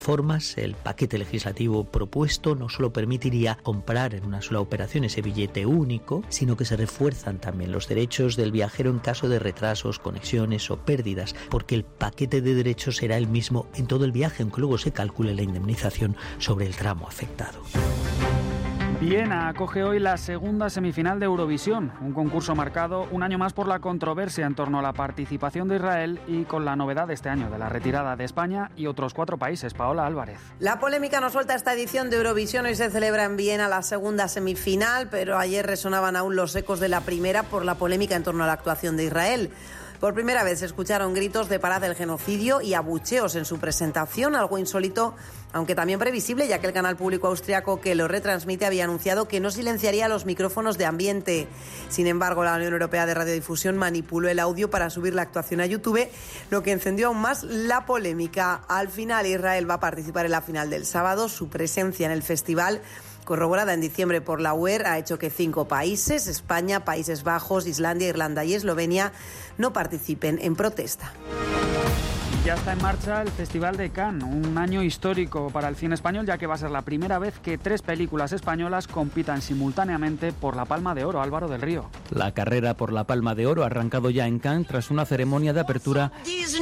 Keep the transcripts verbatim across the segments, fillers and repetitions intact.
Formas, el paquete legislativo propuesto no solo permitiría comprar en una sola operación ese billete único, sino que se refuerzan también los derechos del viajero en caso de retrasos, conexiones o pérdidas, porque el paquete de derechos será el mismo en todo el viaje, aunque luego se calcule la indemnización sobre el tramo afectado. Viena acoge hoy la segunda semifinal de Eurovisión, un concurso marcado un año más por la controversia en torno a la participación de Israel y con la novedad de este año de la retirada de España y otros cuatro países. Paola Álvarez. La polémica no suelta esta edición de Eurovisión. Hoy se celebra en Viena la segunda semifinal, pero ayer resonaban aún los ecos de la primera por la polémica en torno a la actuación de Israel. Por primera vez se escucharon gritos de parad del genocidio y abucheos en su presentación, algo insólito, aunque también previsible, ya que el canal público austriaco que lo retransmite había anunciado que no silenciaría los micrófonos de ambiente. Sin embargo, la Unión Europea de Radiodifusión manipuló el audio para subir la actuación a YouTube, lo que encendió aún más la polémica. Al final, Israel va a participar en la final del sábado. Su presencia en el festival, corroborada en diciembre por la U E R, ha hecho que cinco países, España, Países Bajos, Islandia, Irlanda y Eslovenia, no participen en protesta. Ya está en marcha el Festival de Cannes, un año histórico para el cine español, ya que va a ser la primera vez que tres películas españolas compitan simultáneamente por la Palma de Oro. Álvaro del Río. La carrera por la Palma de Oro ha arrancado ya en Cannes tras una ceremonia de apertura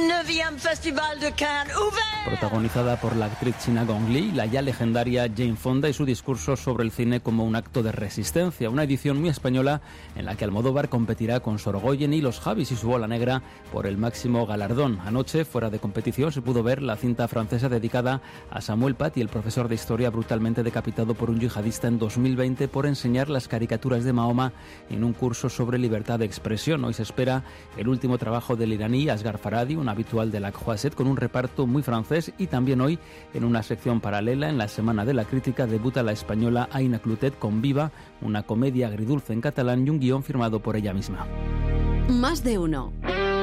protagonizada por la actriz china Gong Li, la ya legendaria Jane Fonda y su discurso sobre el cine como un acto de resistencia. Una edición muy española en la que Almodóvar competirá con Sorogoyen y los Javis y su bola negra por el máximo galardón. Anoche, fuera de competición, se pudo ver la cinta francesa dedicada a Samuel Paty, el profesor de historia brutalmente decapitado por un yihadista en dos mil veinte por enseñar las caricaturas de Mahoma en un curso sobre libertad de expresión. Hoy se espera el último trabajo del iraní Asghar Farhadi, un habitual de la Croisette, con un reparto muy francés, y también hoy, en una sección paralela, en la Semana de la Crítica, debuta la española Aina Clotet con Viva, una comedia agridulce en catalán y un guión firmado por ella misma. Más de uno.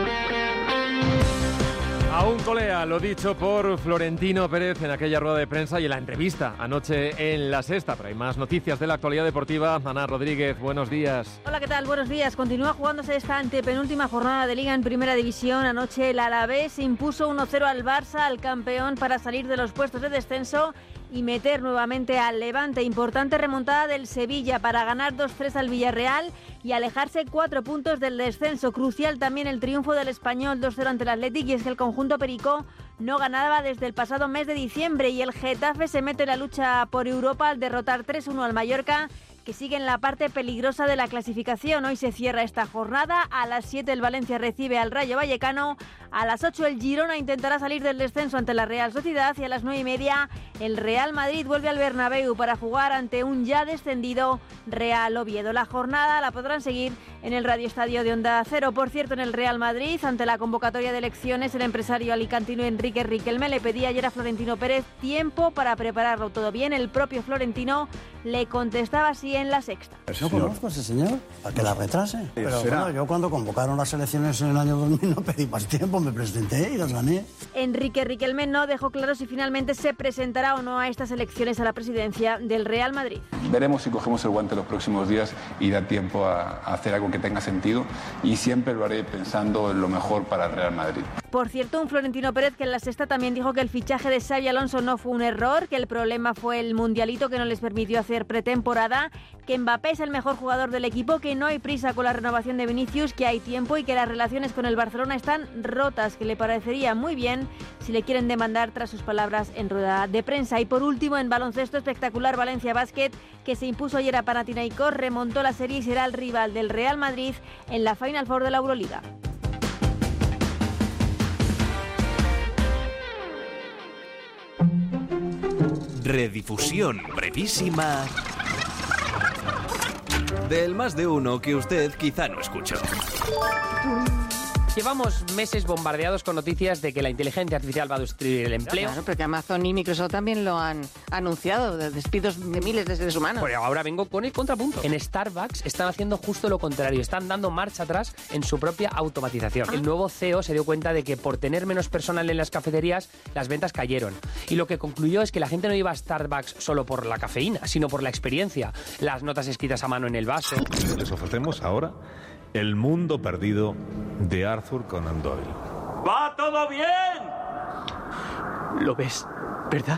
Aún colea lo dicho por Florentino Pérez en aquella rueda de prensa y en la entrevista anoche en La Sexta. Pero hay más noticias de la actualidad deportiva. Ana Rodríguez, buenos días. Hola, ¿qué tal? Buenos días. Continúa jugándose esta antepenúltima jornada de Liga en Primera División. Anoche el Alavés impuso uno cero al Barça, al campeón, para salir de los puestos de descenso y meter nuevamente al Levante. Importante remontada del Sevilla para ganar dos tres al Villarreal y alejarse cuatro puntos del descenso. Crucial también el triunfo del Español dos cero ante el Athletic, y es que el conjunto perico no ganaba desde el pasado mes de diciembre, y el Getafe se mete en la lucha por Europa al derrotar tres uno al Mallorca, que sigue en la parte peligrosa de la clasificación. Hoy se cierra esta jornada. A las siete el Valencia recibe al Rayo Vallecano. A las ocho el Girona intentará salir del descenso ante la Real Sociedad. Y a las nueve y media el Real Madrid vuelve al Bernabéu para jugar ante un ya descendido Real Oviedo. La jornada la podrán seguir en el Radio Estadio de Onda Cero. Por cierto, en el Real Madrid, ante la convocatoria de elecciones, el empresario alicantino Enrique Riquelme le pedía ayer a Florentino Pérez tiempo para prepararlo todo bien. El propio Florentino le contestaba así en La Sexta. Yo conozco a ese señor, para que la retrase. Pero bueno, yo cuando convocaron las elecciones en el año dos mil no pedí más tiempo, me presenté y las gané. Enrique Riquelme no dejó claro si finalmente se presentará o no a estas elecciones a la presidencia del Real Madrid. Veremos si cogemos el guante los próximos días y da tiempo a, a hacer algo que tenga sentido, y siempre lo haré pensando en lo mejor para el Real Madrid. Por cierto, un Florentino Pérez que en La Sexta también dijo que el fichaje de Xabi Alonso no fue un error, que el problema fue el mundialito que no les permitió hacer pretemporada, que Mbappé es el mejor jugador del equipo, que no hay prisa con la renovación de Vinicius, que hay tiempo y que las relaciones con el Barcelona están rotas, que le parecería muy bien si le quieren demandar tras sus palabras en rueda de prensa. Y por último, en baloncesto, espectacular Valencia Basket, que se impuso ayer a Panathinaikos, remontó la serie y será el rival del Real Madrid en la Final Four de la Euroliga. Redifusión brevísima del Más de Uno que usted quizá no escuchó. Llevamos meses bombardeados con noticias de que la inteligencia artificial va a destruir el empleo. Claro, porque Amazon y Microsoft también lo han anunciado, de despidos de miles de seres humanos. Pero ahora vengo con el contrapunto. En Starbucks están haciendo justo lo contrario, están dando marcha atrás en su propia automatización. Ah. El nuevo C E O se dio cuenta de que por tener menos personal en las cafeterías, las ventas cayeron. Y lo que concluyó es que la gente no iba a Starbucks solo por la cafeína, sino por la experiencia. Las notas escritas a mano en el vaso. Les ofrecemos ahora El mundo perdido de Arthur Conan Doyle. ¡Va todo bien! ¿Lo ves? ¿Verdad?